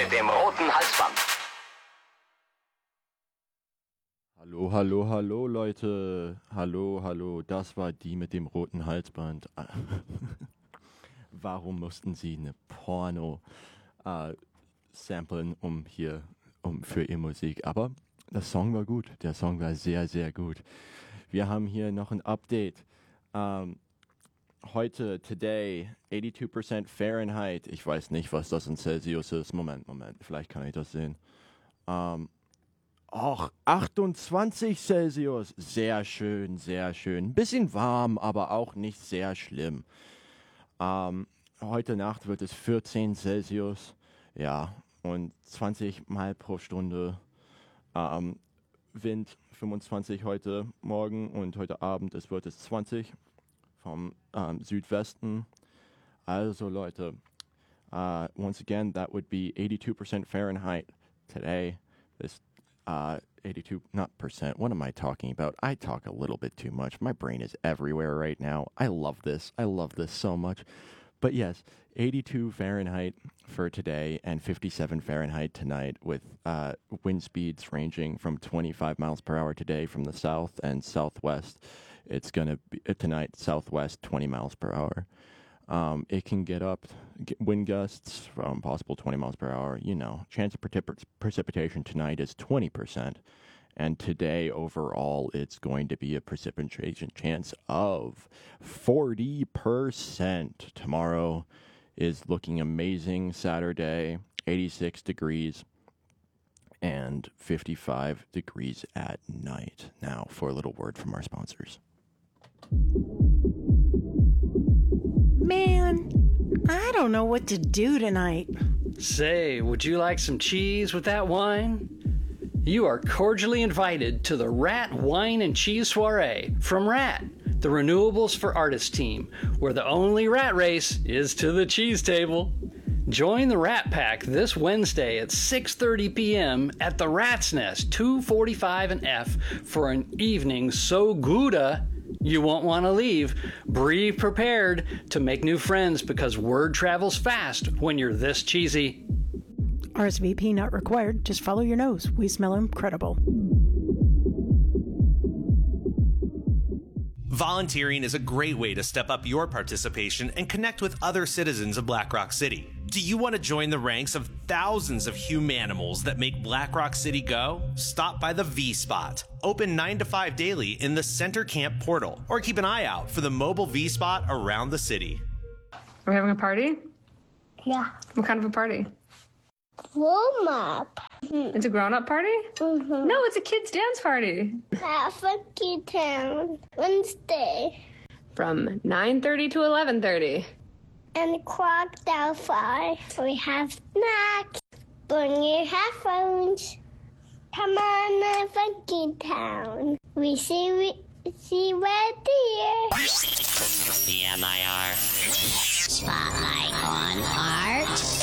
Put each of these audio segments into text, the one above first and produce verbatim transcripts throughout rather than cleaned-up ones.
mit dem roten Halsband. Hallo, hallo, hallo, Leute. Hallo, hallo, das war die mit dem roten Halsband. Warum mussten sie eine Porno äh, samplen, um hier, um für ihr Musik? Aber der Song war gut. Der Song war sehr, sehr gut. Wir haben hier noch ein Update. Ähm, heute, today, eighty-two percent Fahrenheit. Ich weiß nicht, was das in Celsius ist. Moment, Moment, vielleicht kann ich das sehen. Ähm, Och, achtundzwanzig Celsius. Sehr schön, sehr schön. Ein bisschen warm, aber auch nicht sehr schlimm. Ähm, heute Nacht wird es vierzehn Celsius. Ja, und zwanzig Mal pro Stunde. Ähm, Wind fünfundzwanzig heute Morgen und heute Abend es wird es zwanzig vom ähm, Südwesten. Also Leute, uh, once again, that would be eighty-two percent Fahrenheit today. This Uh, eighty-two, not percent. What am I talking about? I talk a little bit too much. My brain is everywhere right now. I love this. I love this so much. But yes, eighty-two Fahrenheit for today and fifty-seven Fahrenheit tonight with uh, wind speeds ranging from twenty-five miles per hour today from the south and southwest. It's going to be uh, tonight, southwest, twenty miles per hour. Um, it can get up, get wind gusts from possible twenty miles per hour. You know, chance of precip- precipitation tonight is twenty percent. And today, overall, it's going to be a precipitation chance of forty percent. Tomorrow is looking amazing. Saturday, eighty-six degrees and fifty-five degrees at night. Now, for a little word from our sponsors. Man, I don't know what to do tonight. Say, would you like some cheese with that wine? You are cordially invited to the Rat Wine and Cheese Soiree from Rat, the Renewables for Artists team, where the only rat race is to the cheese table. Join the Rat Pack this Wednesday at six thirty p.m. at the Rat's Nest, two forty-five and F, for an evening so gooda you won't want to leave. Be prepared to make new friends because word travels fast when you're this cheesy. R S V P not required. Just follow your nose. We smell incredible. Volunteering is a great way to step up your participation and connect with other citizens of Black Rock City. Do you want to join the ranks of thousands of humanimals that make Black Rock City go? Stop by the V-Spot, open nine to five daily in the Center Camp portal, or keep an eye out for the mobile V-Spot around the city. Are we having a party? Yeah. What kind of a party? Warm up. It's a grown-up party? Mm-hmm. No, it's a kids' dance party. African Town, Wednesday. From nine thirty to eleven thirty. And Crocodile Fry. We have snacks. Bring your headphones. Come on, Funky Town. We see we see right there. B M I R. Spotlight on art.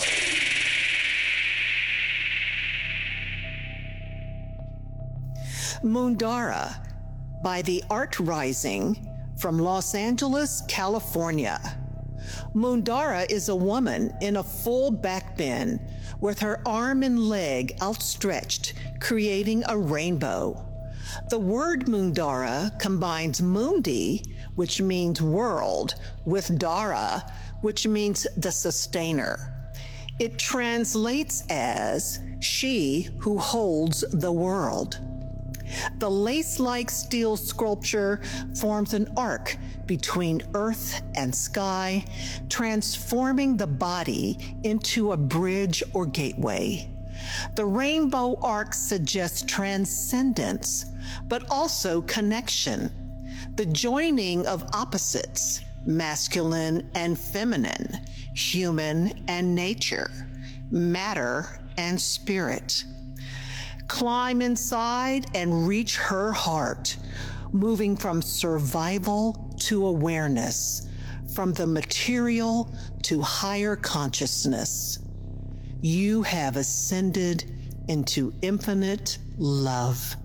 Moondara by The Art Rising from Los Angeles, California. Moondara is a woman in a full back bend with her arm and leg outstretched, creating a rainbow. The word Moondara combines Mundi, which means world, with Dara, which means the sustainer. It translates as she who holds the world. The lace-like steel sculpture forms an arc between earth and sky, transforming the body into a bridge or gateway. The rainbow arc suggests transcendence, but also connection, the joining of opposites, masculine and feminine, human and nature, matter and spirit. Climb inside and reach her heart, moving from survival to awareness, from the material to higher consciousness. You have ascended into infinite love.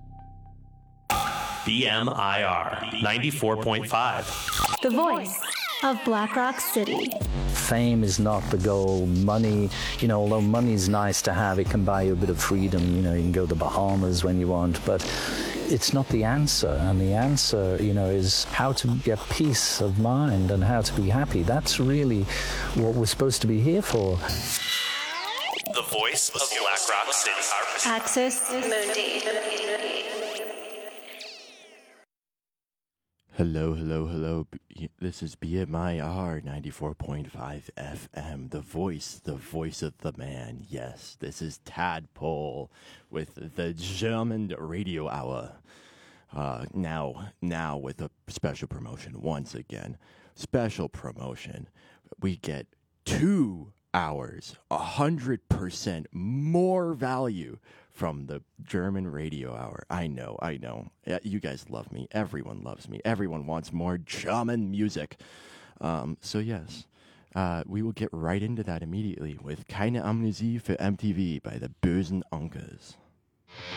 B M I R ninety-four point five. The Voice. of Black Rock City. Fame is not the goal. Money, you know, although money is nice to have, it can buy you a bit of freedom. You know, you can go to the Bahamas when you want, but it's not the answer. And the answer, you know, is how to get peace of mind and how to be happy. That's really what we're supposed to be here for. The voice of Black Rock City. Axis Mundi. Hello, hello, hello. B- This is B M I R ninety-four point five F M, the voice, the voice of the man. Yes, this is Tadpole with the German Radio Hour. Uh, now, now with a special promotion once again. Special promotion. We get two hours, a hundred percent more value from the German Radio Hour. I know, I know. You guys love me. Everyone loves me. Everyone wants more German music. Um, so yes, uh, we will get right into that immediately with Keine Amnesie für M T V by the Bösen Onkels.